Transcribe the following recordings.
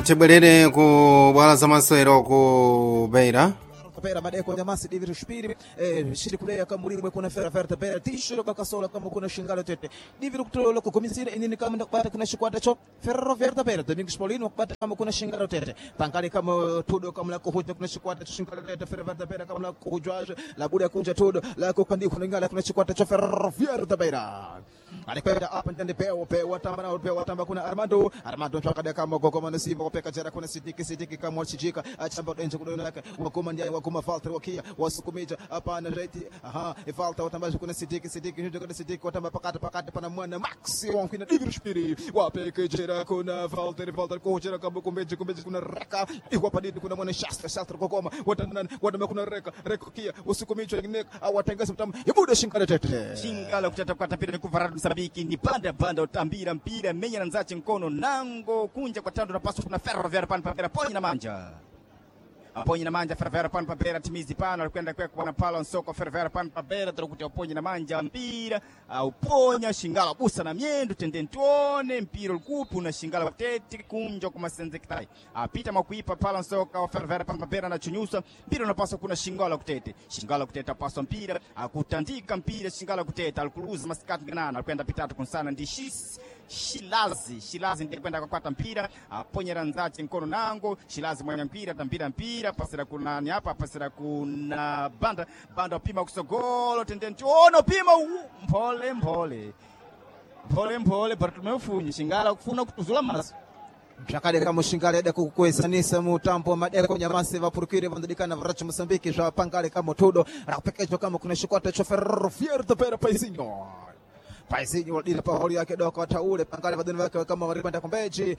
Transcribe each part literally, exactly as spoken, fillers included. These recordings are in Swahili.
Tibwerere ku bwala za masewero ku Beira Pera madeko nyamasi David Shpiri eh shiri kulea kama muri kuna fera fera pera tishiro kakasola kama kuna shingalo tete David kutola ku komisire inini kama ndakupata kuna shikwata cho ferro verta pera Domingos Paulino kupata kama kuna shingalo tete pankali kama tudo kama la kuhuja kuna shikwata cho shingalo tete ferro verta pera kama la kuhujwa la buda kunja tudo la kukandi kuna ngala kuna shikwata cho ferro verta pera alikwenda up and down the peo peo tamba na peo tamba kuna Armando Armando chakada kama gogo mana simba kopeka jara kuna sidiki sidiki kama chijika achamba nje kuna lake wakoma ndiye wakoma falta wakia wasukumija hapa na reti aha ifalta watamba kuna sidiki sidiki nje kuna sidiki watamba pakata pakata pana mwana Maxi wankina David Shpiri wapeka jara kuna falta falta ko jara kama kumbeje kumbeje kuna reka ikwapadi kuna mwana Shastra Shastra kokoma watana watamba kuna reka reka kia wasukumija nek awatengeza mtamba yabuda shingala tete shingala kutata kwa tapira kuvaradu sabiki ni panda panda utambira mpira menya na nzache mkono nango kunja kwa tando na paso kuna ferro vera pan papera ponyi na manja aponyi na manja ferro vera pan papera timizi pana alikwenda kwa kwa pala nsoko ferro vera pan papera tukutia ponyi na manja mpira au ponya shingala busa na miendo tendentone mpira lukupu na shingala tete kunja kwa masenzekitai apita makuipa pala nsoko ferro vera pan papera na chunyusa mpira unapaswa kuna shingala kutete shingala kuteta paso mpira akutandika mpira shingala kuteta alikuruza masikati ganana alikwenda pitatu kunsana ndishisi Shilazi Shilazi ndiye kwenda kukwata mpira aponyera nzache mkono nango Shilazi mwenye mpira tambira mpira pasira kuna ni hapa pasira kuna banda banda pima kusogolo tendenti ono pima mpole mpole mpole mpole Bartolomeo Funyi shingala kufuna kutuzula maso Jakade kama shingale ya kukuesanisa mutampo madeko nyamasi vapurukire vandikana varacha Mosambiki jwa pangale kama todo rapekejo kama kuna shikwata cho ferro fierto pera paisinho Paisinho wadira pa holi yake doka taule pangale vadini wake kama waripanda kombeji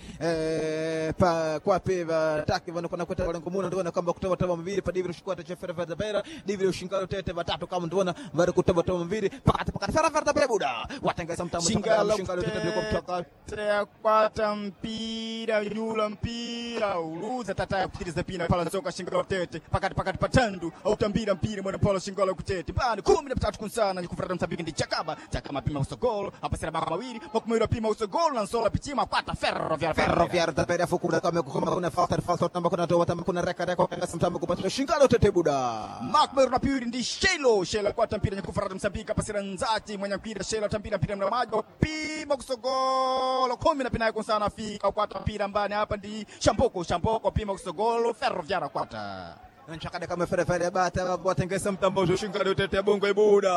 eh pa kwa peva taki vano kuna kweta wale ngumuna ndona kama kutoa taba mbili pa David shikwata cha ferro ferro pera David shingalo tete batatu kama ndona vari kutoa taba mbili pakati pakati ferro ferro pera buda watengeza mtamu shingalo shingalo tete kwa kutoka trea kwata mpira yula mpira uluza tata kupitiriza pina pala nsoka shingalo tete pakati pakati patandu au tambira mpira mwana pala shingalo kutete bani kumi na tatu kunsana nikufurata Msambiki ndi chakaba chakama pima usogolo hapa sira baka mawili makumira pima usogolo na nsola pichima kwata ferro vya ferro vya tapera fukura kama kama kuna falta falta tamba kuna toa tamba kuna reka reka kwa samtamba kupata shingalo tete buda makumira na pili ndi Shelo Shelo kwata mpira nikufurata Msambiki hapa sira nzati mwenye mpira Shelo tambira mpira mna maji pima usogolo kumi na pina kunsana fika kwata mpira mbani hapa ndi Shamboko Shamboko pima usogolo ferro vya kwata Nchakada kama fere fere bata watengesa mtambo shingalo tete bongo ibuda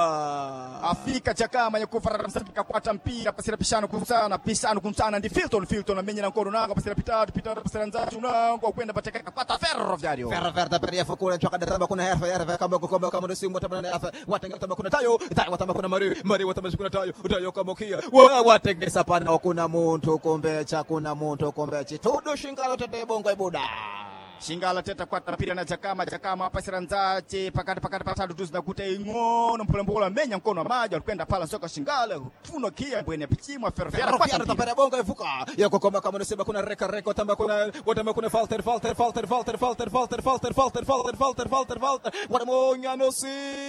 Afrika chakama ya kufarara Msambiki kwata mpira pasira pishano kunsana pishano kunsana ndi Filton Filton amenya na nkono nanga pasira pitatu pitatu pasira nzatu nango kwenda pateka kwata ferro vyario ferro verta peria fukura nchakada tamba kuna herfa herfa kama kama kama ndio simu tamba na herfa watengesa tamba kuna tayo tayo tamba kuna mari mari watamba kuna tayo tayo kama kia watengesa pana kuna muntu kombe cha kuna muntu kombe chitudo shingalo tete bongo ibuda Shingala teta kwata mpira na chakama chakama hapa sira nzache pakati pakati patatu tu zinakuta ingono mpolembola menya mkono wa maji alikwenda pala soka shingala funo kia bwene pichimwa ferro kwata tapera bongo ifuka yako kama kama unasema kuna reka reka tamba kuna watamba kuna falter falter falter falter falter falter falter falter falter falter falter falter wanamonya no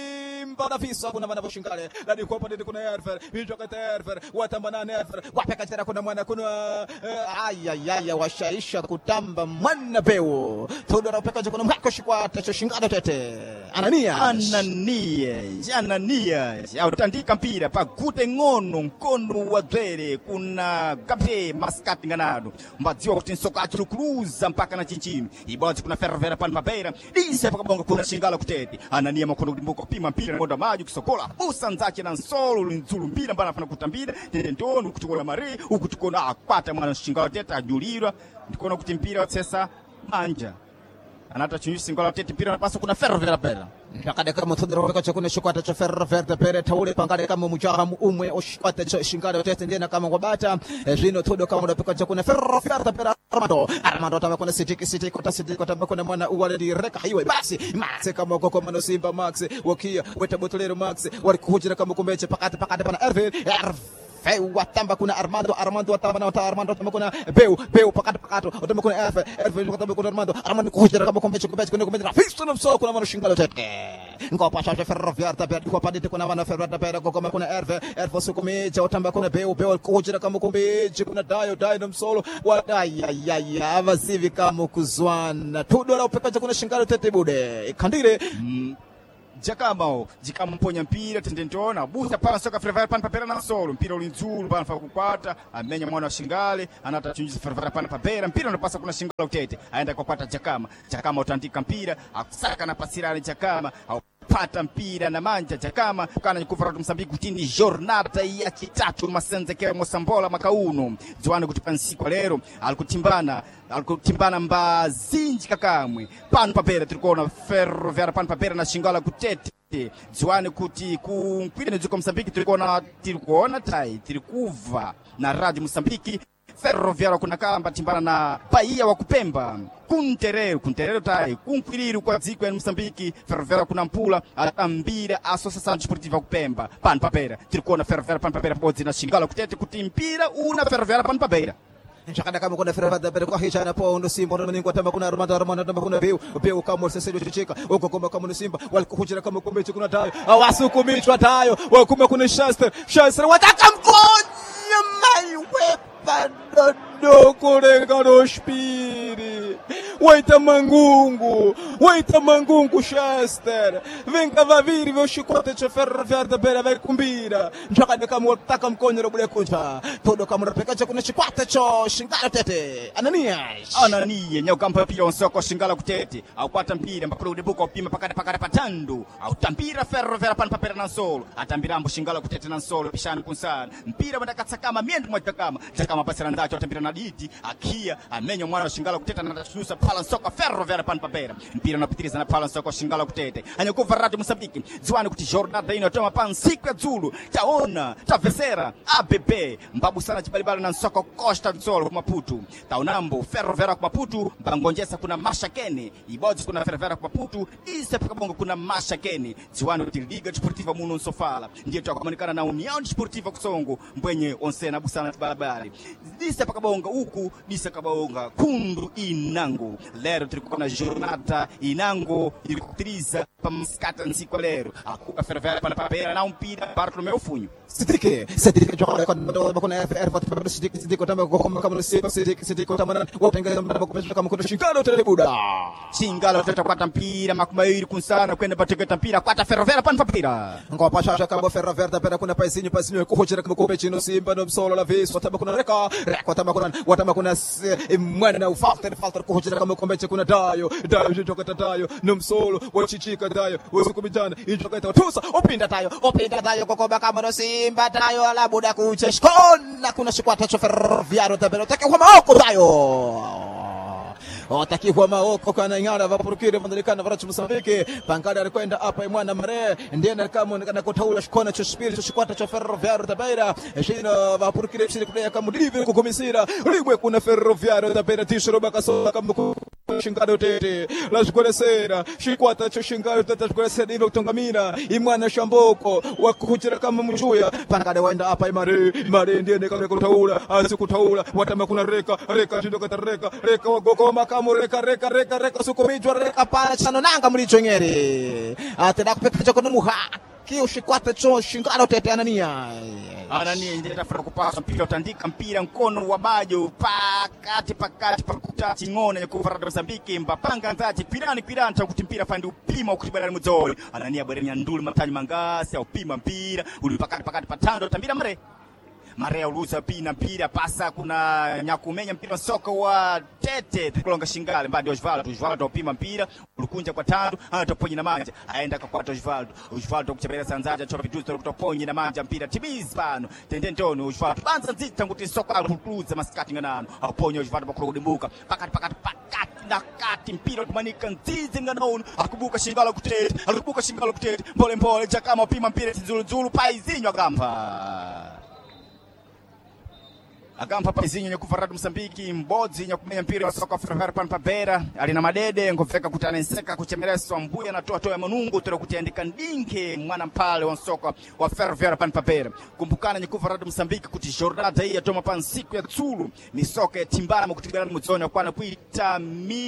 simba na fisa kuna bana shingale nadi kwa pande kuna herfer hicho kata herfer watamba na herfer wapeka tena kuna mwana kuna ayayaya washaisha kutamba mwana peo todo rapeka kuna mwako shikwata cho shingalo tete Anania Anania Anania au tandika mpira pa gute ngono mkono wa dwere kuna gabe maskati nganado mbadziwa kuti nsoka achulukuruza mpaka na chinchimi ibwazi kuna ferro vera pan papera dise paka bongo kuna shingala kutete Anania makono ndimbuko pima mpira na ngondo maji kusokola busa nzache na nsolo linzulu mpira mbana fana kutambira tete ntono kutukola mari ukutukona akwata mwana shingala tete ajulirwa ndikona kuti mpira sasa anja anata chunyusi singola tete mpira na paso kuna ferro vera pera Jakade kama tudro kwa chakuna shikwata cha ferro verta pere taule pangale kama mujahamu umwe oshikwata cha shingalo tete ndena kama ngobata jino todo kama unapika chakuna ferro verta pere Armando Armando tama kuna sitiki sitiki kota sitiki kota kuna mwana uwale di reka hiwe basi Max kama koko mano Simba Max wakia weta botolero Max walikuhujira kama kumbeche pakati pakati pana Ervin Feu watamba kuna Armando Armando watamba na wata Armando watamba kuna Beu Beu pakato pakato watamba kuna F F watamba kuna Armando Armando kuhujira kama kombecho kombecho kuna kombecho Fisto na msolo kuna mano shingalo tete Ngo pasha Ferroviário Tapera kwa padite kuna mana Ferroviário Tapera kwa kama kuna F F so kumecha watamba kuna Beu Beu kuhujira kama kombecho kuna Dayo Dayo na msolo wadai ya ya ya avasivi kama kuzwana tudo la upekaje kuna shingalo tete bude Kandire mm. Jakama jikamponya mpira tendentona busa pala soka Ferroviário pan papera na solo mpira ulinzuru pana fakukwata amenya mwana wa Shingale anatachunjiza Ferroviário pan papera mpira unapasa kuna Shingale utete aenda kwa kwata Jakama Jakama utandika mpira akusaka na pasirani Jakama au pata mpira na manja Jakama kana nyukuvara Msambiki kutini jornada ya kitatu masenzekera Mosambola makauno Joana kutipansikwa lero alikutimbana alikutimbana mbazinji kakamwe pano papera tulikuona Ferroviário pan papera na Shingale kutete Joana kuti kumpira nezuko Msambiki tulikuona tulikuona tai tulikuva na Radio Msambiki Ferroviário kuna kamba timbana na Bahia wa Kupemba kunterero kunterero tai kunkwiriru kwa dziko ya Msambiki Ferroviário kuna mpula atambira Associação Desportiva Kupemba pan papera tulikuona Ferroviário pan papera podzi na Shingale kutete kutimpira una Ferroviário pan papera Nchakanda kama kuna Ferroviário Tapera kwa hichana po ndo Simba ndo ningo tamba kuna Armando Armando tamba kuna Beu Beu kama sesero chichika uko kama kama Simba walikuhujira kama kombecho kuna Dayo awasukumichwa Dayo wakuma kuna Shaster Shaster wataka mkonya mai wepa do kurenga no spiri waita mangungu waita mangungu Shaster venga vaviri vyo shikote cha Ferroviário Tapera vai kumbira nchakanda kama wataka mkonya ro bule kunja todo kama rapeka kuna chikwata cho Shingale tete Ananias Ananias nyokampa pia onsoko Shingale kutete au kwata mpira mpaka udebuka upima pakada pakada patando au tambira Ferroviário pan papera na solo atambira ambo Shingale kutete na solo pishana kunsana mpira bandakatsa kama miendo mwa Jakama Jakama pasira ndacho atambira na diti akia amenyo mwana wa Shingale kutete na tatusa pala nsoko Ferroviário pan papera mpira unapitiliza na pala nsoko Shingale kutete anyokuva Radio Msambiki Zwani kuti jornada ino toma pan siku ya Zulu taona tavesera A B B mbabu sana chibalibala na nsoko Costa do Sol Maputo taonambo Ferroviário kwa Maputo bangonjesa kuna Mashakeni ibodzi kuna Ferroviário kwa Maputo ise pakabongo kuna Mashakeni Zwani kuti Liga Desportiva Muno Nsofala ndiye tutakomunikana na União Desportiva Kusongo mbwenye onsena busana chibalabali ise pakabonga uku dise kabonga kundu inango lero tulikona jornada inango ilikutiriza pamskata nsiko lero akuka Ferroviário pana papera na umpira Bartolomeu Funho Sidike Sidike jora kwa ndo kuna F R kwa papera Sidike Sidike tamba kwa kama Simba Sidike Sidike tamba watenga mnada kwa kama kuna Shingale tete buda Shingale tete kwata mpira makumairi kunsana kwenda bategeta mpira kwata Ferroviário pana papera ngo pasha kama Ferroviário Tapera kuna paisinyo paisinyo kuhojera kama kombecho no Simba no Msolo la vez watamba kuna reka reka tamba kuna watamba kuna mwana na ufalter falter kuhojera kama kombecho kuna Dayo Dayo jotoka Dayo no Msolo wachichika Dayo wasukubijana ijoka tusa opinda Dayo opinda Dayo kwa kama no Simba Dayo la buda kuche shkona kuna shikwata cho Ferroviário Tapera take kwa maoko Dayo Otaki kwa maoko kana ingara vapurukire vandalikana varachu Msambiki pankada alikwenda hapa imwana mare ndiye kama kana kotaula shikona cho spiri cho shikwata cho Ferroviário Tapera shina vapurukire chini kuya kama divi kukomisira limwe kuna Ferroviário Tapera tishiro bakasoka kama Shingale tete la shkolesera shikwata cho Shingale tete shkolesera ilo kutongamina imwana shamboko wakuhujira kama mchuya pankada waenda hapa imare mare ndiye kama kotaula asikutaula watama kuna reka reka jindo katareka reka wagokoma kama reka reka reka reka sukumijwa reka pana chano nanga mlicho ngere atenda kupeka kuna muha kio shikwata cho Shingale tete Anania Anania ndiye tafura kupasa mpira utandika mpira mkono wa bajo pakati pakati pakutati ngone ya kuvara Msambiki mbapanga nzaji pirani pirani chakuti mpira fandi upima ukutibala muzoli Anania bwerenya nduli matanyi mangasi ya upima mpira ulipakati pakati patando tambira mare Marea uluza pina mpira pasa kuna nyakumenya mpira soka wa tete tukulonga Shingale mbadi Osvaldo Osvaldo upima mpira ulukunja kwa tando anatoponyi na manja aenda kwa kwata Osvaldo Osvaldo kuchebera sanzaja chopa viduzo kutoponyi na manja mpira tibiz pano tendentoni Osvaldo banza nzita nguti soka aluluza maskati nganano aponyo Osvaldo bakurudimbuka pakati pakati pakati na kati mpira kumanika nzizi nganano akubuka Shingale kutete akubuka Shingale kutete mbole mbole Jakama upima mpira tizulu zulu paizinyo akampa akampa paizinho nyakuvarado Msambiki mbodzi nyakumenya mpira wa soka Ferroviário pano pabera alina madede ngofeka kutana nseka kuchemereswa mbuya na toa toa ya manungu tura kutiandika ndinke mwana mpale wa soka wa Ferroviário pano pabera kumbukana nyakuvarado Msambiki kuti jornada hii atoma pan siku ya tsulu ni soka ya timbana mkutigana muzoni kwana kuita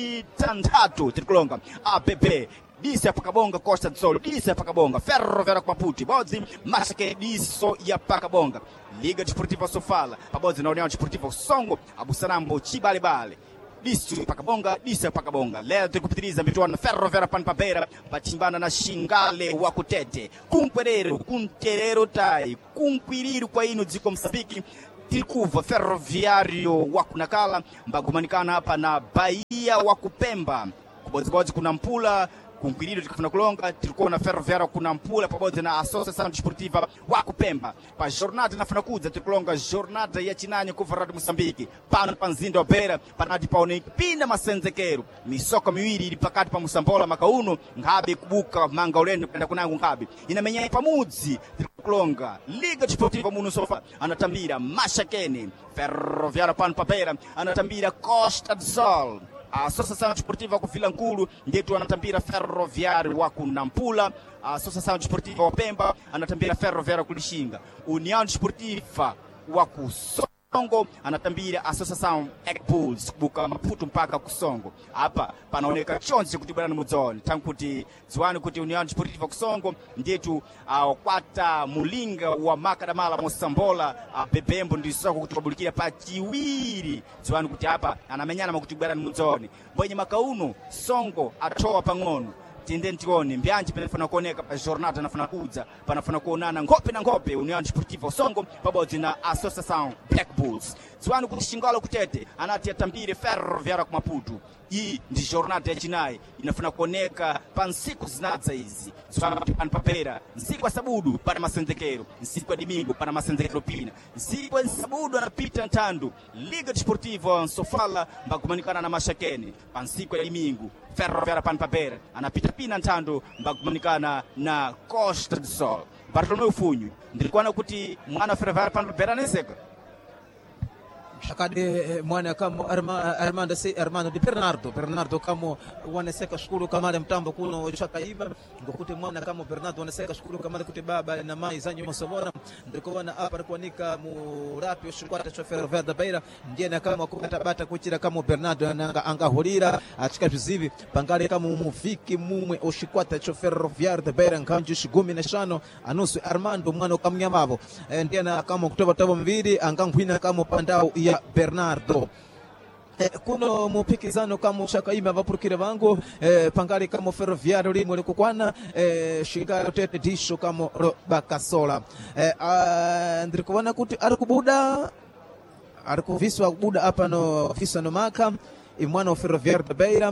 mitandatu tirikulonga A P P disi ya pakabonga Costa do Sol, disi ya pakabonga Ferroviário kwa Maputo, bodzi masake diso ya pakabonga Liga Desportiva Sofala, pabodzi na União Desportiva Songo, Abusanambo, Chibalibale disi ya pakabonga, disi ya pakabonga leo tukupitiliza mituano Ferroviário pano pabera patimbana na Xingale wa Kutete kunkwerero, kunterero tai kunkwiriru kwa inu dziko Msambiki tilikuva Ferroviário wa Kunakala mbagumanikana hapa na Bahia wa Kupemba kubodzi kuna mpula kunkwirido tikafuna kulonga tilikuwa na Ferroviário kuna mpula pamoja na Associação Desportiva wa Kupemba pa jornada nafuna kudza tikulonga jornada ya chinanyo kuvarado Msambiki pano panzindo bera panati paone pinda masenzekero misoko miwiri ili pakati pa Musambola makauno ngabe kubuka manga ulendo kwenda kunangu ngabe inamenya pamudzi tikulonga Liga Desportiva Muno Sofa anatambira Mashakeni Ferroviário pano pabera anatambira Costa do Sol Associação Desportiva Kufilankulu ndetu anatambira Ferroviário wa Kunampula Associação Desportiva wa Pemba anatambira Ferroviário Kulishinga União Desportiva wa Kusongo anatambira Associação Ekpools kubuka Maputo mpaka Kusongo hapa panaoneka chonzi kutibana muzoni tankuti ziwani kuti União Desportiva Kusongo ndetu uh, kwata mulinga wa Makadamala Mosambola uh, Bebembo ndisoko kutubulikira pa chiwiri ziwani kuti hapa anamenyana makutibana muzoni mwenye makauno Songo atoa pang'ono tinde ntione mbyanji penafuna kuoneka pa jornada nafuna kudza panafuna kuonana ngope na ngope União Desportiva Songo pabodzi na Associação Black Bulls ziwani kuti Xingale Kutete anati atambire Ferroviário kwa Maputo hii ndi jornada ya chinai inafuna kuoneka pa nsiku zinadza izi ziwani pano papera nsiku ya sabudu pana masenzekero nsiku ya dimingo pana masenzekero pina nsiku ya sabudu anapita ntandu Liga Desportiva Sofala mbakumanikana na Mashakeni pa nsiku ya dimingo Ferroviário pano papera anapita pina ntandu mbakumanikana na Costa do Sol Bartolomeu Funho ndilikuwa kuti mwana Ferroviário pano papera neseka Shakade mwana kama Armando si Armando di Bernardo Bernardo kama waneseka shukuru kama mtambo kuno shakaiba ngokuti mwana kama Bernardo waneseka shukuru kama kuti baba na mai zanyu mosomona ndiko na hapa kuanika murapi ushikwata cha Ferroviário da Beira ndiye na kama kukatabata kuchira kama Bernardo anga angahulira achika vizivi pangale kama mufiki mumwe ushikwata cha Ferroviário da Beira nkanju shigumi na shano anusu Armando mwana kamnyamabo ndiye na kama kutoba toba mbili angangwina kama pandao ya Bernardo eh, kuno mupikizano kama chakaima vapurukire vangu eh, pangari kama Ferroviário limwe likukwana eh, Xingale Kutete disho kama Bakasola eh, uh, ndikuona kuti ari kubuda ari kuviswa kubuda hapa no visa no maka imwana Ferroviário da Beira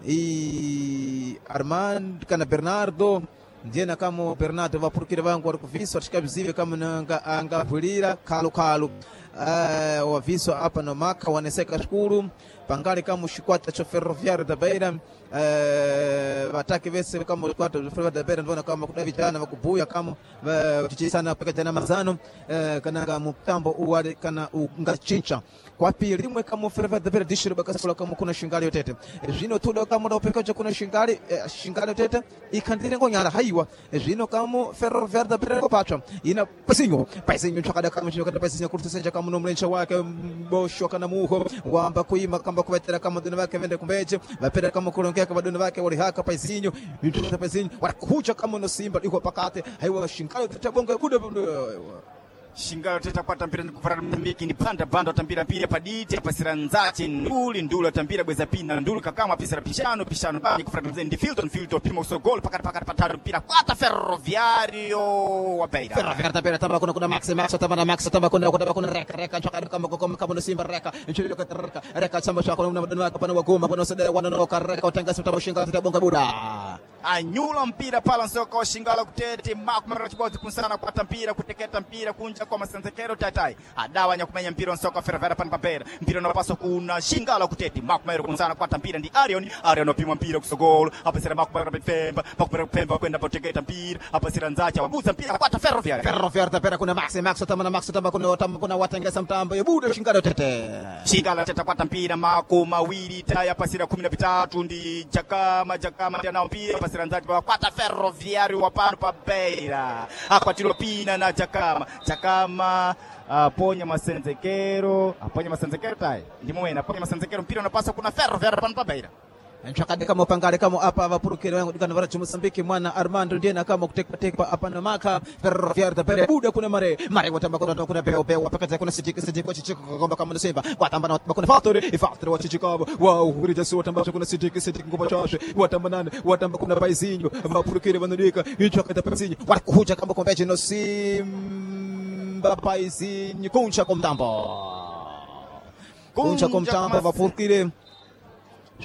i Armand kana Bernardo ndiye kama Bernardo vapurukire vangu ari kuviswa tikabizive kama nanga angavulira kalu kalu Uh, waviso hapa no maka waneseka shukuru pangale kama shikwata cha Ferroviário da Beira uh, watake vese kama shikwata cha Ferroviário da Beira ndona kama kuna vijana wakubuya kama tuchisana peka jana mazano uh, kana kama mtambo uwale kana ungachincha kwa pili limwe kama Ferroviário da Beira dishiro Bakasola kama kuna Xingale Kutete zvino tudo kama ndo peka kuna Xingale eh, Xingale Kutete ikandire ngonyala haiwa zvino kama Ferroviário da Beira kopatwa ina pasinyo pasinyo chakada kama chakada pasinyo kurtusenja kama nomlencha wake mbosho kana muho wamba kuima kamba kuvetera kama dona wake vende kumbeje vapera kama kulongea kama dona wake wali haka paisinyo vitu paisinyo wanakuja kama no Simba liko pakate haiwa Xingale tutabonga kuda Xingale Kutete kwata mpira ndikuvarado Msambiki ni panda banda tambira pira padite pasira nzati nduli ndulu tambira bweza pina ndulu kakama pisira pishano pishano bani kuvarado mzendi Filton Filton pimo so gol pakati pakati patatu mpira kwata Ferroviário wa Beira Ferroviário da Beira tamba kuna kuna Max Max tamba na Max tamba kuna kuna kuna reka reka chakada kama kama kama no Simba reka nchini kwa reka reka chamba chakona na dona wake pana wagoma pana sadara wana no kareka utanga sita Xingale tutabonga buda anyula mpira pala Nsoka wa Shingala kutete makumara chiboti kunsana kupata mpira kuteketa mpira kunja kwa Masenzekero tatai adawa nyakumenya mpira Nsoka Ferroviaria pan papera mpira unapaswa kuna Shingala kutete makumara kunsana kupata mpira ndi Arion Arion opima mpira kusogolo hapa sira makumara pemba makumara pemba kwenda poteketa mpira hapa sira nzacha wabuza mpira kupata Ferroviaria Ferroviaria tapera kuna Max Max tamana Max tamba kuna tamba kuna watengesa mtambo yabuda Shingala tete Shingala tete kupata mpira mako mawili taya pasira kumi na vitatu ndi Jakama Jakama tena mpira pasira nzacha kupata Ferroviaria wapano pa beira akwatilo pina na Jakama Jakama aponya Masenzekero aponya Masenzekero tai ndi mwena aponya Masenzekero mpira unapaswa kuna Ferroviaria pano pa beira Nchakade kama upangale kama apa vapurukire wangu dikana vara Mozambique mwana Armando ndiye na kama kutekpa tekpa hapa na maka Ferroviaria tapera buda kuna mare mare watamba kuna kuna peo peo apakata kuna sijiki sijiki kwa chichiko kwamba kama nasemba watamba na kuna factory factory wa chichiko wow urija si watamba kuna sijiki sijiki ngopa chashe watamba nane watamba kuna paizinho vapurukire vanodika nchakade paizinho wanakuja kama conventional Simba paizinho kuncha komtambo kuncha komtambo vapurukire